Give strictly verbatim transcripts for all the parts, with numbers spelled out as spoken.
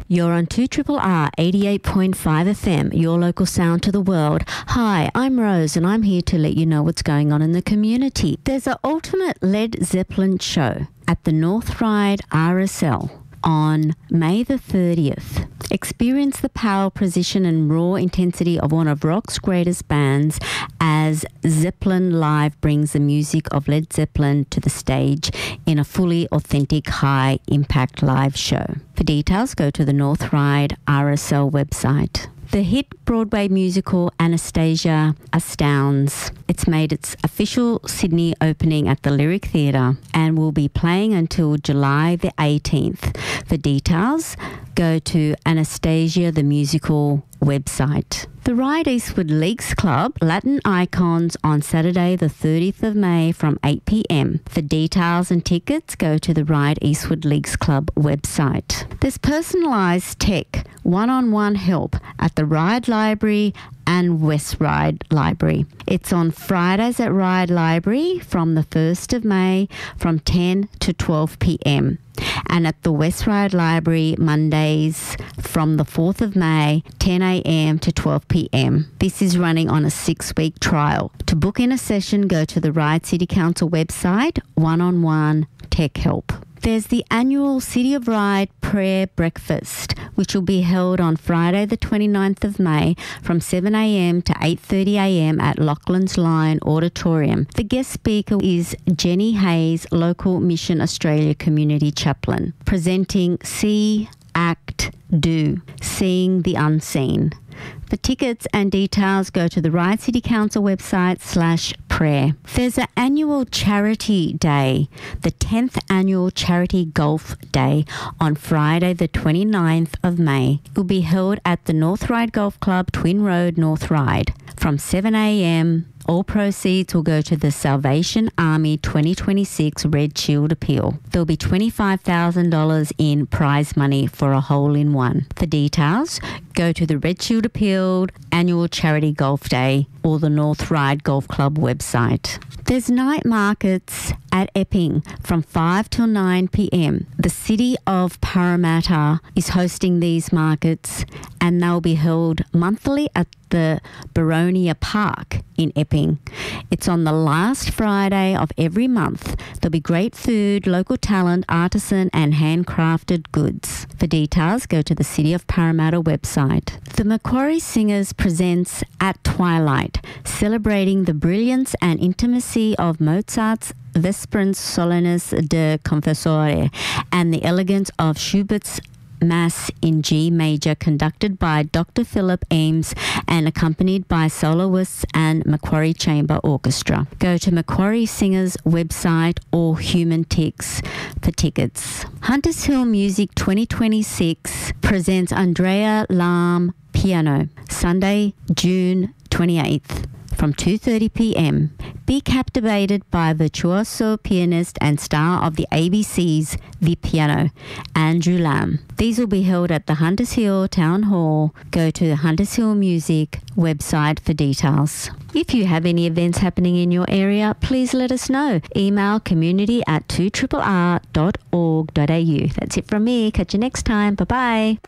You're on two R R eighty-eight point five F M, your local sound to the world. Hi, I'm Rose and I'm here to let you know what's going on in the community. There's an ultimate Led Zeppelin show at the North Ryde R S L on May the thirtieth. Experience the power, precision and raw intensity of one of rock's greatest bands as Zeppelin Live brings the music of Led Zeppelin to the stage in a fully authentic high-impact live show. For details, go to the North Ryde R S L website. The hit Broadway musical Anastasia astounds. It's made its official Sydney opening at the Lyric Theatre and will be playing until July the eighteenth. For details, go to Anastasia the Musical website. The Ryde Eastwood Leagues Club Latin Icons on Saturday the thirtieth of May from eight p m. For details and tickets, go to the Ryde Eastwood Leagues Club website. There's personalised tech, one-on-one help at the Ryde Library and West Ryde Library. It's on Fridays at Ryde Library from the first of May from ten to twelve p m and at the West Ryde Library Mondays from the fourth of May, ten a m to twelve p m. This is running on a six-week trial. To book in a session, go to the Ryde City Council website, one-on-one tech help. There's the annual City of Ryde Prayer Breakfast, which will be held on Friday the twenty-ninth of May from seven a m to eight thirty a m at Lachlan's Line Auditorium. The guest speaker is Jenny Hayes, local Mission Australia Community Chaplain, presenting See, Act, Do, Seeing the Unseen. For tickets and details, go to the Ryde City Council website slash prayer. There's an annual charity day, the tenth annual charity golf day on Friday the twenty-ninth of May. It will be held at the North Ryde Golf Club, Twin Road, North Ryde from seven a m. All proceeds will go to the Salvation Army twenty twenty-six Red Shield Appeal. There will be twenty-five thousand dollars in prize money for a hole-in-one. For details, go to the Red Shield Appeal Annual Charity Golf Day or the North Ryde Golf Club website. There's night markets at Epping from five till nine p m. The City of Parramatta is hosting these markets and they'll be held monthly at the Baronia Park in Epping. It's on the last Friday of every month. There'll be great food, local talent, artisan and handcrafted goods. For details, go to the City of Parramatta website. The Macquarie Singers presents At Twilight, celebrating the brilliance and intimacy of Mozart's Vespers Solenis de Confessore and the elegance of Schubert's Mass in G major, conducted by Doctor Philip Ames and accompanied by soloists and Macquarie Chamber Orchestra. Go to Macquarie Singers website or Human Tix for tickets. Hunters Hill Music twenty twenty-six presents Andrea Lam Piano, Sunday, June twenty-eighth. From two thirty p m. Be captivated by virtuoso pianist and star of the A B C's The Piano, Andrew Lamb. These will be held at the Hunters Hill Town Hall. Go to the Hunters Hill Music website for details. If you have any events happening in your area, please let us know. Email community at two R R dot org dot a u. That's it from me. Catch you next time. Bye-bye.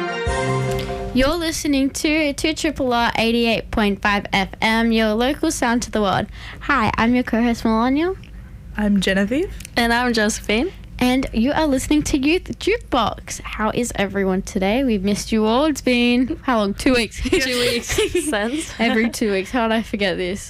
You're listening to two R R eighty-eight point five F M, your local sound to the world. Hi, I'm your co-host Melania. I'm Genevieve. And I'm Josephine. And you are listening to Youth Jukebox. How is everyone today? We've missed you all. It's been, how long? Two weeks. Two weeks since. Every two weeks. How did I forget this?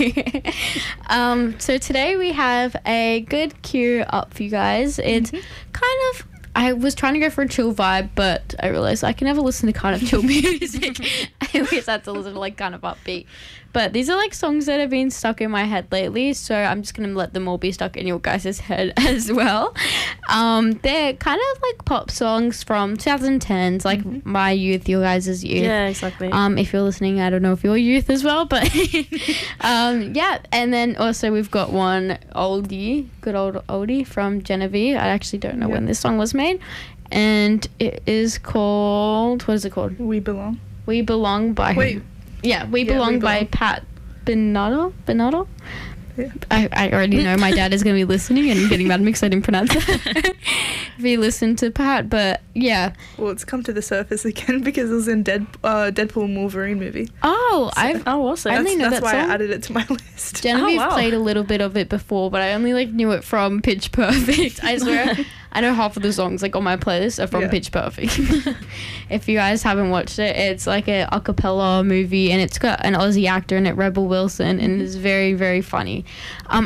um, so today we have a good cue up for you guys. It's mm-hmm. kind of... I was trying to go for a chill vibe, but I realised I can never listen to kind of chill music. I always have to listen to like kind of upbeat. But these are like songs that have been stuck in my head lately, so I'm just going to let them all be stuck in your guys' head as well. Um, they're kind of like pop songs from twenty tens, like mm-hmm. my youth, your guys' youth. Yeah, exactly. Um, if you're listening, I don't know if you're youth as well, but um, yeah. And then also we've got one oldie, good old oldie from Genevieve. I actually don't know yep. when this song was made. And it is called, what is it called? We Belong. We Belong by... Wait. Yeah, We yeah, Belong we by belong. Pat Benato. Benato? Yeah. I, I already know my dad is going to be listening and getting mad at me because I didn't pronounce it. If he listened to Pat, but yeah. Well, it's come to the surface again because it was in Dead, uh, Deadpool and Wolverine movie. Oh, So- I've Oh, awesome. I That's, only know that's that why song. I added it to my list. Genevieve Oh, wow. played a little bit of it before, but I only like knew it from Pitch Perfect. I swear, I know half of the songs like on my playlist are from Yeah. Pitch Perfect. If you guys haven't watched it, it's like a a cappella movie, and it's got an Aussie actor in it, Rebel Wilson, and it's very very funny. Um,